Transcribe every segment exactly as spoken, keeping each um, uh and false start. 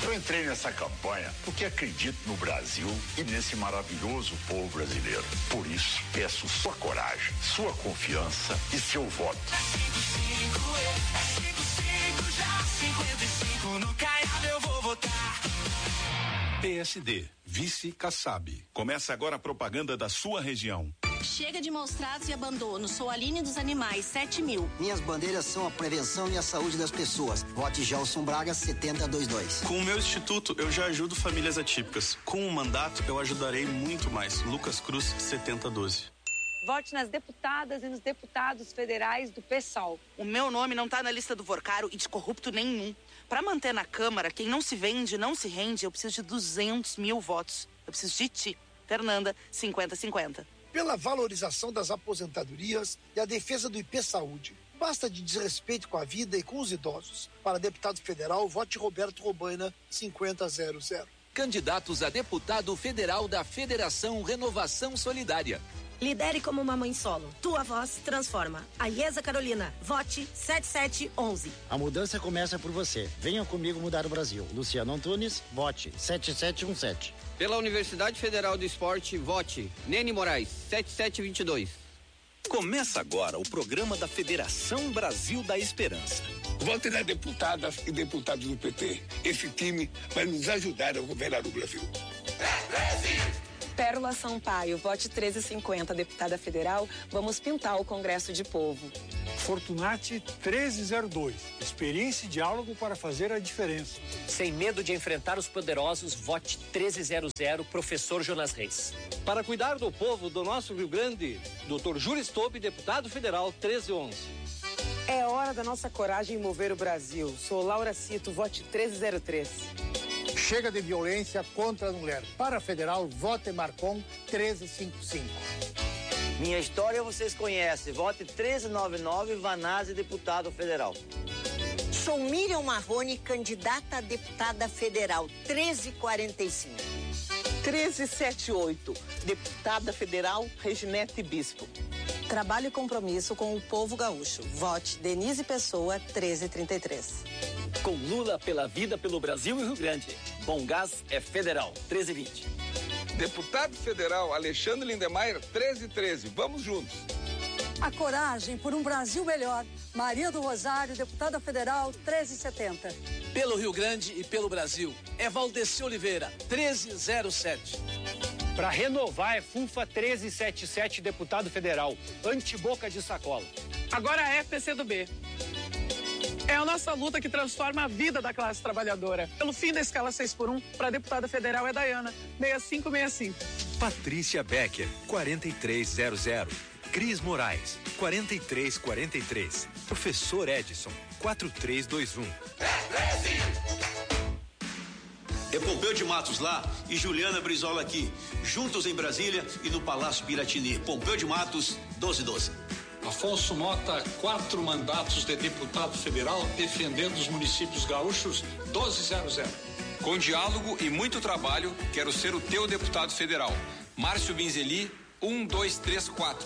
Eu entrei nessa campanha porque acredito no Brasil e nesse maravilhoso povo brasileiro. Por isso, peço sua coragem, sua confiança e seu voto. No Caiado eu vou votar. P S D, Vice Kassab. Começa agora a propaganda da sua região. Chega de maus tratos e abandono. Sou Aline dos Animais, sete mil. Minhas bandeiras são a prevenção e a saúde das pessoas. Vote Gelson Braga, setenta vinte e dois. Com o meu instituto, eu já ajudo famílias atípicas. Com o mandato, eu ajudarei muito mais. Lucas Cruz, setenta doze. Vote nas deputadas e nos deputados federais do PSOL. O meu nome não tá na lista do Vorcaro e de corrupto nenhum. Para manter na Câmara, quem não se vende, não se rende. Eu preciso de duzentos mil votos. Eu preciso de ti, Fernanda, cinquenta cinquenta. Pela valorização das aposentadorias e a defesa do I P Saúde. Basta de desrespeito com a vida e com os idosos. Para deputado federal, vote Roberto Robaina, cinquenta zero zero. Candidatos a deputado federal da Federação Renovação Solidária. Lidere como uma mãe solo. Tua voz transforma. A Iesa Carolina. Vote sete sete um um. A mudança começa por você. Venha comigo mudar o Brasil. Luciano Antunes, vote sete sete um sete. Pela Universidade Federal do Esporte, vote Nene Moraes, sete sete dois dois. Começa agora o programa da Federação Brasil da Esperança. Vote nas deputadas e deputados do P T. Esse time vai nos ajudar a governar o Brasil. Pérola Sampaio, vote treze cinquenta, deputada federal. Vamos pintar o Congresso de Povo. Fortunati treze zero dois. Experiência e diálogo para fazer a diferença. Sem medo de enfrentar os poderosos, vote treze zero zero, professor Jonas Reis. Para cuidar do povo do nosso Rio Grande, doutor Júlio Stope, deputado federal, treze onze. É hora da nossa coragem mover o Brasil. Sou Laura Cito, vote treze zero três. Chega de violência contra a mulher. Para a federal, vote Marcon treze cinquenta e cinco. Minha história vocês conhecem. Vote treze noventa e nove, Vanazzi, deputado federal. Sou Miriam Marrone, candidata a deputada federal, treze quarenta e cinco. treze setenta e oito, deputada federal, Reginete Bispo. Trabalho e compromisso com o povo gaúcho. Vote Denise Pessoa, treze trinta e três. Com Lula pela vida, pelo Brasil e Rio Grande. Bom Gás é federal, treze vinte. Deputado federal Alexandre Lindemeyer, treze treze. Vamos juntos. A coragem por um Brasil melhor. Maria do Rosário, deputada federal, treze setenta. Pelo Rio Grande e pelo Brasil. É Valdeci Oliveira, treze zero sete. Para renovar é Funfa treze setenta e sete, deputado federal. Antiboca de sacola. Agora é P C do B. É a nossa luta que transforma a vida da classe trabalhadora. Pelo fim da escala seis por um, para a deputada federal é Dayana, seis cinco seis cinco. Patrícia Becker, quarenta e três zero zero. Cris Moraes, quarenta e três quarenta e três. Professor Edson, quatro três dois um. É Pompeu de Matos lá e Juliana Brizola aqui, juntos em Brasília e no Palácio Piratini. Pompeu de Matos, doze doze. Afonso Mota, quatro mandatos de deputado federal defendendo os municípios gaúchos, doze zero zero. Com diálogo e muito trabalho, quero ser o teu deputado federal. Márcio Binzeli, um dois três quatro.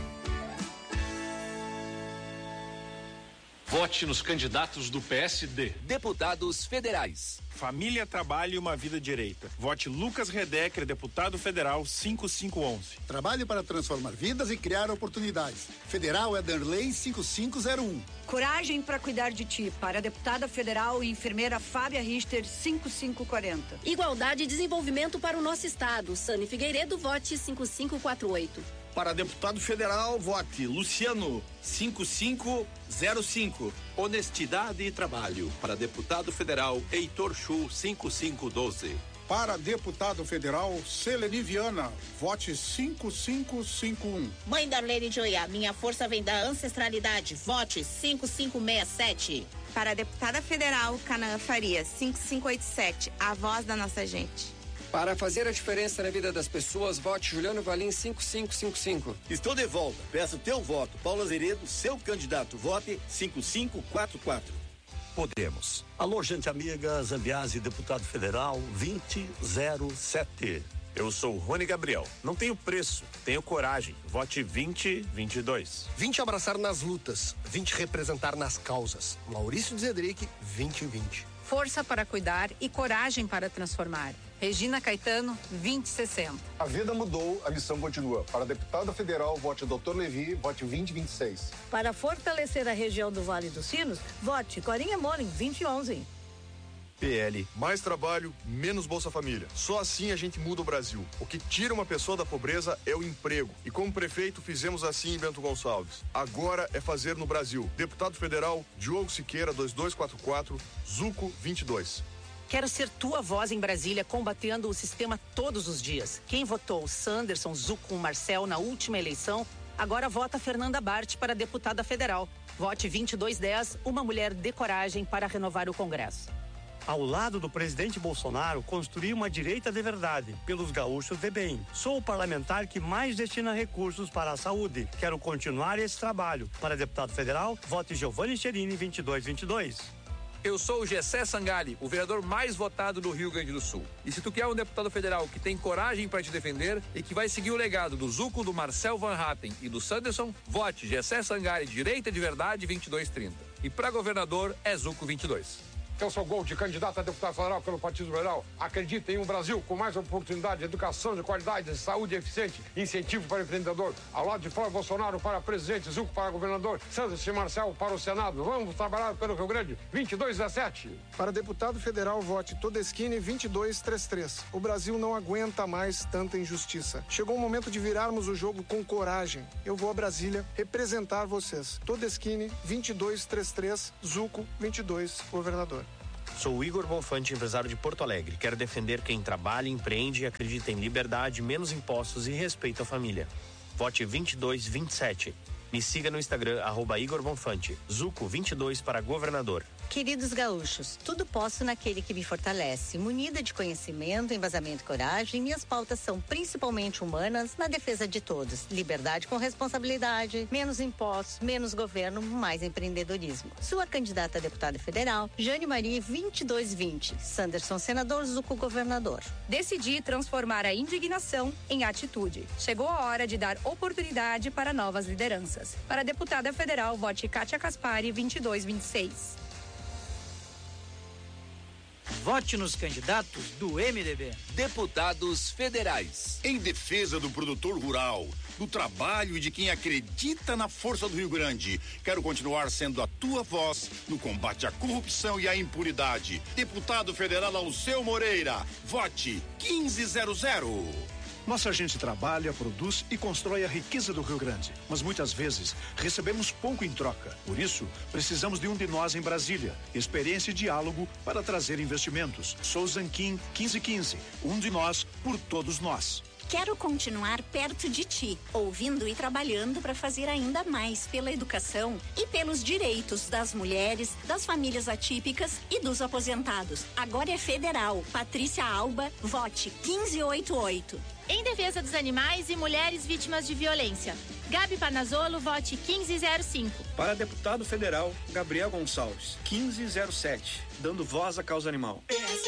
Vote nos candidatos do P S D. Deputados federais. Família, trabalho e uma vida direita. Vote Lucas Redecker, deputado federal, cinco cinco um um. Trabalho para transformar vidas e criar oportunidades. Federal é Darley cinco cinco zero um. Coragem para cuidar de ti. Para a deputada federal e enfermeira Fábia Richter, cinco cinco quatro zero. Igualdade e desenvolvimento para o nosso estado. Sani Figueiredo, vote cinco cinco quatro oito. Para deputado federal, vote Luciano, cinco cinco zero cinco. Honestidade e trabalho. Para deputado federal, Heitor Chu, cinco cinco um dois. Para deputado federal, Seleni Viana, vote cinco cinco cinco um. Mãe Darlene Joia, minha força vem da ancestralidade, vote cinco cinco seis sete. Para deputada federal, Canaã Faria, cinco cinco oito sete, a voz da nossa gente. Para fazer a diferença na vida das pessoas, vote Juliano Valim cinco cinco cinco cinco. Estou de volta. Peço teu voto. Paulo Azeredo, seu candidato. Vote cinco cinco quatro quatro. Podemos. Alô, gente amiga, Zambiase, deputado federal, vinte zero sete. Eu sou Rony Gabriel. Não tenho preço, tenho coragem. Vote vinte vinte e dois. vinte abraçar nas lutas, vinte representar nas causas. Maurício Zedric, vinte vinte. Força para cuidar e coragem para transformar. Regina Caetano, vinte sessenta. A vida mudou, a missão continua. Para deputada federal, vote doutor Levi, vote vinte vinte e seis. Para fortalecer a região do Vale dos Sinos, vote Corinha Molim, vinte onze. P L, mais trabalho, menos Bolsa Família. Só assim a gente muda o Brasil. O que tira uma pessoa da pobreza é o emprego. E como prefeito fizemos assim em Bento Gonçalves. Agora é fazer no Brasil. Deputado federal, Diogo Siqueira, vinte e dois quarenta e quatro, Zuco vinte e dois. Quero ser tua voz em Brasília, combatendo o sistema todos os dias. Quem votou Sanderson, Zuco, Marcel na última eleição, agora vota Fernanda Bart para deputada federal. Vote vinte e dois dez, uma mulher de coragem para renovar o Congresso. Ao lado do presidente Bolsonaro, construir uma direita de verdade, pelos gaúchos de bem. Sou o parlamentar que mais destina recursos para a saúde. Quero continuar esse trabalho. Para deputado federal, vote Giovanni Cherini, vinte e dois vinte e dois. Eu sou o Gessé Sangali, o vereador mais votado do Rio Grande do Sul. E se tu quer um deputado federal que tem coragem para te defender e que vai seguir o legado do Zuco, do Marcel Van Hatten e do Sanderson, vote Gessé Sangali, direita de verdade, vinte e dois trinta. E para governador é Zuco vinte e dois. Eu sou Gold, candidato a deputado federal pelo Partido Liberal. Acredita em um Brasil com mais oportunidade, educação de qualidade, saúde eficiente, incentivo para o empreendedor. Ao lado de Flávio Bolsonaro para presidente, Zuco para governador, Santos e Marcel para o Senado. Vamos trabalhar pelo Rio Grande, vinte e dois dezessete. Para deputado federal, vote Todeschini, vinte e dois trinta e três. O Brasil não aguenta mais tanta injustiça. Chegou o momento de virarmos o jogo com coragem. Eu vou a Brasília representar vocês. Todeschini, vinte e dois trinta e três, Zuco, vinte e dois, governador. Sou o Igor Bonfante, empresário de Porto Alegre. Quero defender quem trabalha, empreende e acredita em liberdade, menos impostos e respeito à família. Vote vinte e dois vinte e sete. Me siga no Instagram, arroba Igor Bonfante. Zuco vinte e dois para governador. Queridos gaúchos, tudo posso naquele que me fortalece. Munida de conhecimento, embasamento e coragem, minhas pautas são principalmente humanas, na defesa de todos. Liberdade com responsabilidade, menos impostos, menos governo, mais empreendedorismo. Sua candidata a deputada federal, Jane Marie, vinte e dois vinte. Sanderson, senador, Zuco, governador. Decidi transformar a indignação em atitude. Chegou a hora de dar oportunidade para novas lideranças. Para deputada federal, vote Kátia Caspari, vinte e dois vinte e seis. Vote nos candidatos do M D B. Deputados federais. Em defesa do produtor rural, do trabalho e de quem acredita na força do Rio Grande. Quero continuar sendo a tua voz no combate à corrupção e à impunidade. Deputado federal Alceu Moreira. Vote quinze zero zero. Nossa gente trabalha, produz e constrói a riqueza do Rio Grande, mas muitas vezes recebemos pouco em troca. Por isso, precisamos de um de nós em Brasília, experiência e diálogo para trazer investimentos. Sou Zanquim quinze quinze, um de nós por todos nós. Quero continuar perto de ti, ouvindo e trabalhando para fazer ainda mais pela educação e pelos direitos das mulheres, das famílias atípicas e dos aposentados. Agora é federal. Patrícia Alba, vote quinze oitenta e oito. Em defesa dos animais e mulheres vítimas de violência. Gabi Panazolo, vote quinze zero cinco. Para deputado federal, Gabriel Gonçalves, quinze zero sete, dando voz à causa animal.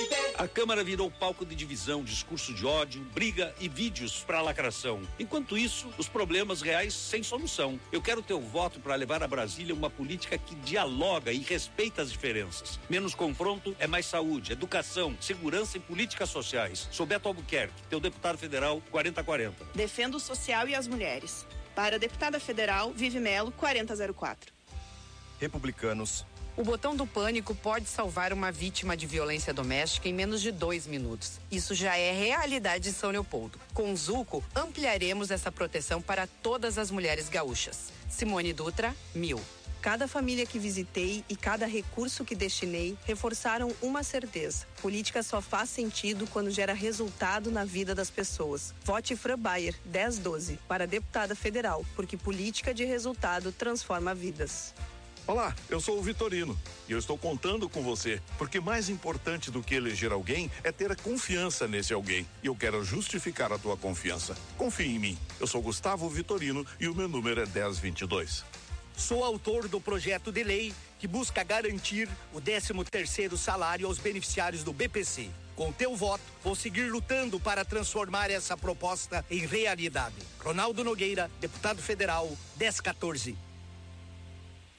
A Câmara virou palco de divisão, discurso de ódio, briga e vídeos para lacração. Enquanto isso, os problemas reais sem solução. Eu quero teu voto para levar a Brasília uma política que dialoga e respeita as diferenças. Menos confronto é mais saúde, educação, segurança e políticas sociais. Sou Beto Albuquerque, teu deputado federal quarenta quarenta. Defendo o social e as mulheres. Para a deputada federal, Vive Melo, quarenta zero quatro. Republicanos. O botão do pânico pode salvar uma vítima de violência doméstica em menos de dois minutos. Isso já é realidade em São Leopoldo. Com o Zuco, ampliaremos essa proteção para todas as mulheres gaúchas. Simone Dutra, mil. Cada família que visitei e cada recurso que destinei reforçaram uma certeza. Política só faz sentido quando gera resultado na vida das pessoas. Vote Fran Bayer, dez doze, para deputada federal, porque política de resultado transforma vidas. Olá, eu sou o Vitorino e eu estou contando com você, porque mais importante do que eleger alguém é ter a confiança nesse alguém. E eu quero justificar a tua confiança. Confie em mim. Eu sou Gustavo Vitorino e o meu número é dez vinte e dois. Sou autor do projeto de lei que busca garantir o décimo terceiro salário aos beneficiários do B P C. Com teu voto, vou seguir lutando para transformar essa proposta em realidade. Ronaldo Nogueira, deputado federal, dez quatorze.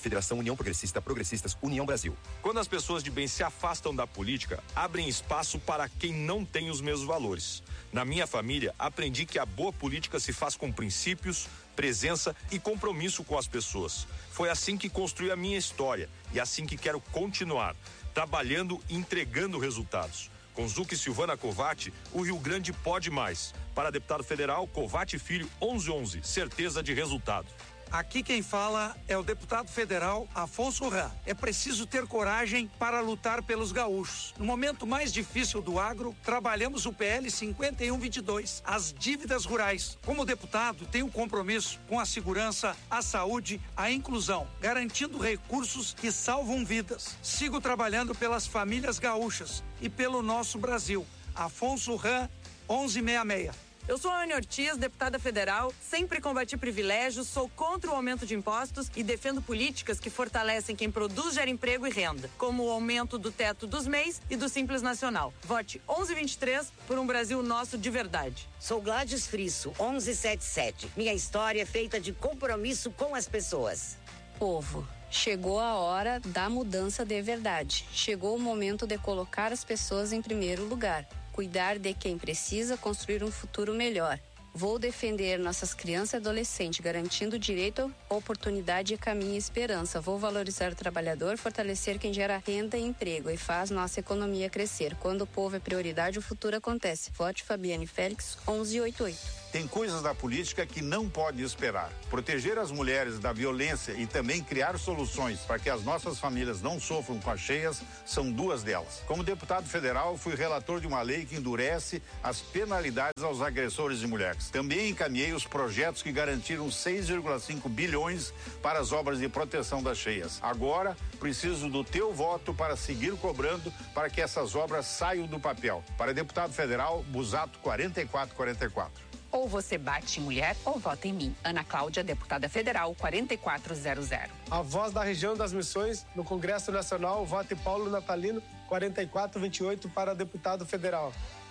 Federação União Progressista, Progressistas, União Brasil. Quando as pessoas de bem se afastam da política, abrem espaço para quem não tem os mesmos valores. Na minha família, aprendi que a boa política se faz com princípios, presença e compromisso com as pessoas. Foi assim que construí a minha história e assim que quero continuar, trabalhando e entregando resultados. Com Zuc e Silvana Covatti, o Rio Grande pode mais. Para deputado federal, Covatti Filho, onze onze, certeza de resultado. Aqui quem fala é o deputado federal Afonso Ram. É preciso ter coragem para lutar pelos gaúchos. No momento mais difícil do agro, trabalhamos o P L cinquenta e um vinte e dois, as dívidas rurais. Como deputado, tenho compromisso com a segurança, a saúde, a inclusão, garantindo recursos que salvam vidas. Sigo trabalhando pelas famílias gaúchas e pelo nosso Brasil. Afonso Ram, onze sessenta e seis. Eu sou a Anne Ortiz, deputada federal, sempre combati privilégios, sou contra o aumento de impostos e defendo políticas que fortalecem quem produz, gera emprego e renda, como o aumento do teto dos M E Is e do Simples Nacional. Vote onze vinte e três por um Brasil nosso de verdade. Sou Gladys Frisso, onze setenta e sete. Minha história é feita de compromisso com as pessoas. Povo, chegou a hora da mudança de verdade. Chegou o momento de colocar as pessoas em primeiro lugar. Cuidar de quem precisa construir um futuro melhor. Vou defender nossas crianças e adolescentes, garantindo direito, oportunidade, caminho e esperança. Vou valorizar o trabalhador, fortalecer quem gera renda e emprego e faz nossa economia crescer. Quando o povo é prioridade, o futuro acontece. Vote Fabiane Félix, onze oitenta e oito. Tem coisas da política que não pode esperar. Proteger as mulheres da violência e também criar soluções para que as nossas famílias não sofram com as cheias são duas delas. Como deputado federal, fui relator de uma lei que endurece as penalidades aos agressores de mulheres. Também encaminhei os projetos que garantiram seis vírgula cinco bilhões para as obras de proteção das cheias. Agora, preciso do teu voto para seguir cobrando para que essas obras saiam do papel. Para deputado federal, Busato quarenta e quatro quarenta e quatro. Ou você bate em mulher ou vota em mim. Ana Cláudia, deputada federal, quarenta e quatro zero zero. A voz da região das missões no Congresso Nacional, vote Paulo Natalino, quarenta e quatro vinte e oito para deputado federal.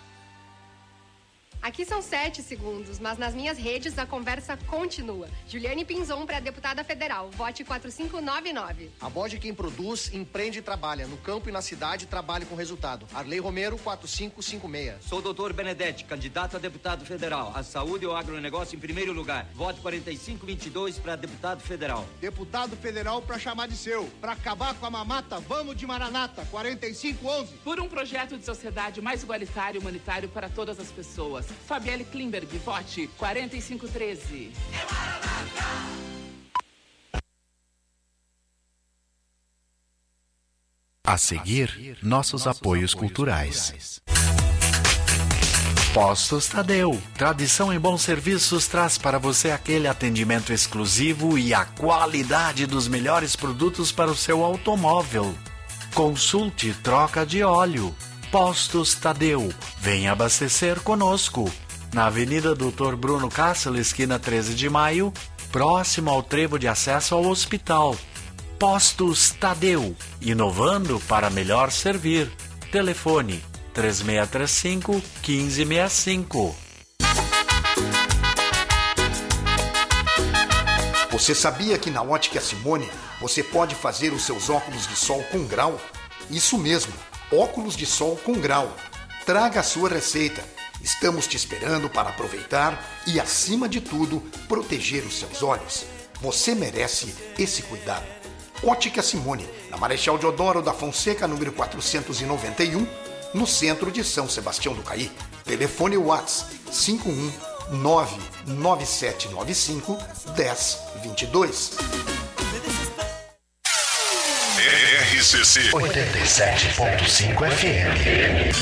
Aqui são sete segundos, mas nas minhas redes a conversa continua. Juliane Pinzon para deputada federal. Vote quatro cinco nove nove. A voz de quem produz, empreende e trabalha. No campo e na cidade, trabalhe com resultado. Arley Romero, quatro cinco cinco seis. Sou o doutor Benedetti, candidato a deputado federal. A saúde e o agronegócio em primeiro lugar. Vote quarenta e cinco vinte e dois para deputado federal. Deputado federal para chamar de seu. Para acabar com a mamata, vamos de Maranata. quarenta e cinco onze. Por um projeto de sociedade mais igualitário e humanitário para todas as pessoas. Fabielle Klimberg, vote quarenta e cinco treze. A seguir, nossos apoios culturais. Postos Tadeu. Tradição em bons serviços traz para você aquele atendimento exclusivo e a qualidade dos melhores produtos para o seu automóvel. Consulte troca de óleo. Postos Tadeu. Venha abastecer conosco. Na Avenida doutor Bruno Cássio, esquina treze de maio, próximo ao trevo de acesso ao hospital. Postos Tadeu. Inovando para melhor servir. Telefone três seis três cinco, um cinco seis cinco. Você sabia que na Ótica Simone você pode fazer os seus óculos de sol com grau? Isso mesmo, óculos de sol com grau. Traga a sua receita. Estamos te esperando para aproveitar e, acima de tudo, proteger os seus olhos. Você merece esse cuidado. Ótica Simone, na Marechal Deodoro da Fonseca, número quatrocentos e noventa e um, no centro de São Sebastião do Caí. Telefone WhatsApp cinco um nove nove sete nove cinco um zero dois dois. R C C oitenta e sete ponto cinco F M.